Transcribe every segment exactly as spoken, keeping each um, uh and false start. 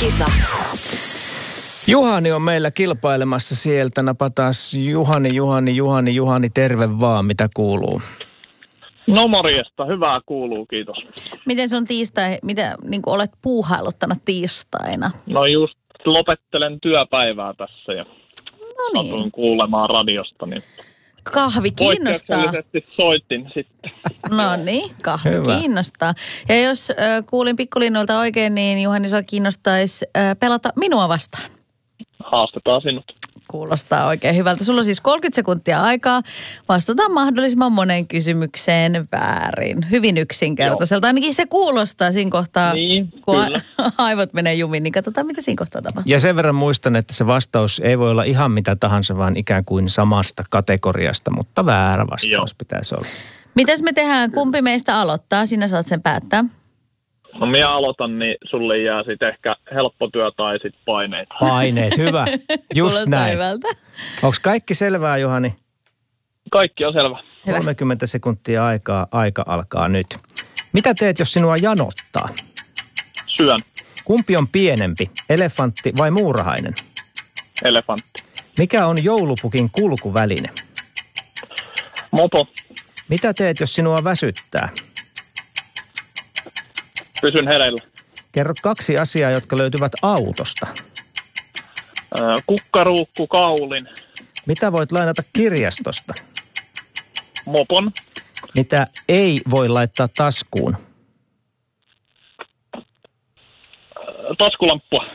kisa. Juhani on meillä kilpailemassa sieltä. Napataan Juhani, Juhani, Juhani, Juhani, terve vaan. Mitä kuuluu? No morjesta, hyvää kuuluu, kiitos. Miten sun tiistai, mitä niin kuin olet puuhailuttana tiistaina? No just lopettelen työpäivää tässä ja No niin. satuin kuulemaan radiosta, niin Kahvi kiinnostaa. poikkeuksellisesti soitin sitten. No niin, kahvi Hyvä. kiinnostaa. Ja jos äh, kuulin pikkulinnoilta oikein, niin Juhani, sua kiinnostaisi äh, pelata minua vastaan. Haastetaan sinut. Kuulostaa oikein hyvältä. Sulla on siis kolmekymmentä sekuntia aikaa. Vastataan mahdollisimman monen kysymykseen väärin. Hyvin yksinkertaiselta. Ainakin se kuulostaa siinä kohtaa, Niin, kun kyllä. aivot menee jumiin. Niin katsotaan, mitä siinä kohtaa tapahtuu. Ja sen verran muistan, että se vastaus ei voi olla ihan mitä tahansa, vaan ikään kuin samasta kategoriasta, mutta väärä vastaus Joo. pitäisi olla. Mitäs me tehdään? Kumpi meistä aloittaa? Sinä saat sen päättää. No minä aloitan, niin sulle jää sitten ehkä helppo työ tai sitten paineita. Paineet, hyvä. Just Kuulostaa näin. hyvältä. Onko kaikki selvää, Juhani? Kaikki on selvä. Hyvä. kolmekymmentä sekuntia aikaa, aika alkaa nyt. Mitä teet, jos sinua janottaa? Syön. Kumpi on pienempi, elefantti vai muurahainen? Elefantti. Mikä on joulupukin kulkuväline? Mopo. Mitä teet, jos sinua väsyttää? Pysyn hereillä. Kerro kaksi asiaa, jotka löytyvät autosta. Ää, Kukkaruukku, kaulin. Mitä voit lainata kirjastosta? Mopon. Mitä ei voi laittaa taskuun? Ää, Taskulamppua.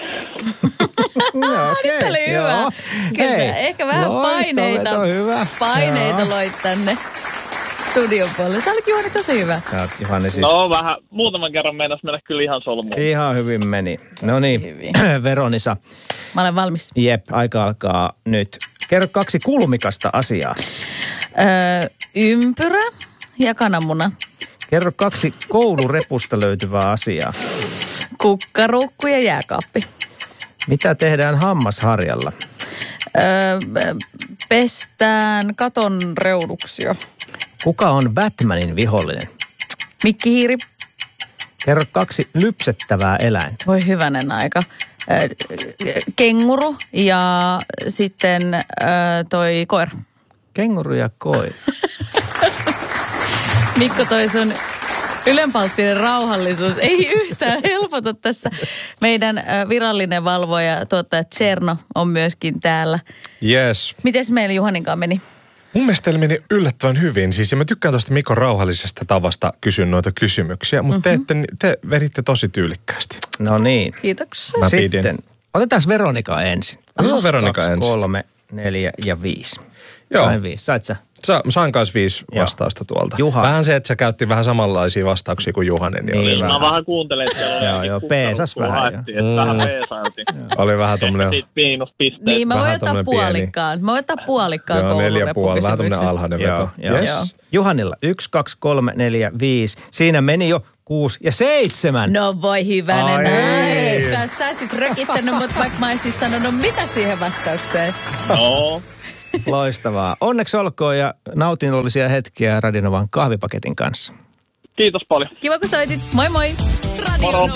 No, okei. Nyt oli hyvä. Joo. Kyllä Hei, sä ehkä vähän loistava paineita, veto, hyvä. paineita Joo. loit tänne studion puolelle. Sä olit Juhani tosi hyvä. Sä oot, Juhani, siis No vähän, muutaman kerran meinas mennä kyllä ihan solmuun. ihan hyvin meni. No niin, hyvin. Veronisa. Mä olen valmis. Jep, aika alkaa nyt. Kerro kaksi kulmikasta asiaa. Öö, ympyrä ja kananmuna. Kerro kaksi koulurepusta löytyvää asiaa. Kukkaruukku ja jääkaappi. Mitä tehdään hammasharjalla? Öö, pestään katon reunuksia. Kuka on Batmanin vihollinen? Mikkihiiri. Kerro kaksi lypsettävää eläintä. Voi hyvänen aika. Öö, kenguru ja sitten öö, toi koira. Kenguru ja koira. Mikko toi sun ylenpalttinen rauhallisuus ei yhtään helpota tässä. Meidän ö, virallinen valvoja, tuottaja Tserno on myöskin täällä. Yes. Mites meillä Juhaninkaan meni? Mun mielestä teillä meni yllättävän hyvin. Siis ja mä tykkään tuosta Mikon rauhallisesta tavasta kysyä noita kysymyksiä, mutta mm-hmm. te, ette, te veditte tosi tyylikkäästi. No niin. Kiitoksia. Mä Sitten pidin. otetaan Veronika ensin. Joo, Veronika Kaksi, ensin. kolme, neljä ja viisi. Joo. Sain viisi. Sait sä? Sa, mä sain kanssa viisi Joo. vastausta tuolta. Juha. Vähän se, että sä käytti vähän samanlaisia vastauksia kuin Juhani, niin, Niin. oli, Mä vähän, vähän kuuntelin, että siellä oli Joo, jokin joo, kukkaruukku peesas vähän, haettiin, että vähän peesailtiin. oli vähän Ehkä tommonen, siitä miinuspisteet. Niin, mä voin vähän ottaa tommonen pieni. puolikkaan. Mä voin ottaa puolikkaan joo, neljä ja puoli, vähän tommonen koulurepukysymyksestä. alhainen Joo, veto. joo. Yes. Joo. Juhanilla yksi, kaksi, kolme, neljä, viisi. Siinä meni jo kuusi ja seitsemän. No voi hyvänen Ai. aika. Sä sit rökittänyt, mutta vaikka mä en siis sanonut mitä siihen vastaukseen. No, Loistavaa. Onneksi olkoon ja nautinnollisia hetkiä Radionovan kahvipaketin kanssa. kiitos paljon. Kiva kun soitit. Moi moi. Moro.